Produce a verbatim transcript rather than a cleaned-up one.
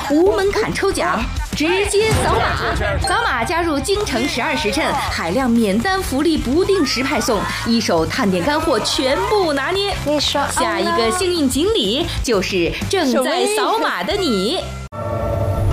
无门槛抽奖，直接扫码，扫码加入京城十二时辰，海量免单福利不定时派送，一手探店干货全部拿捏。 你说下一个幸运锦鲤就是正在扫码的你。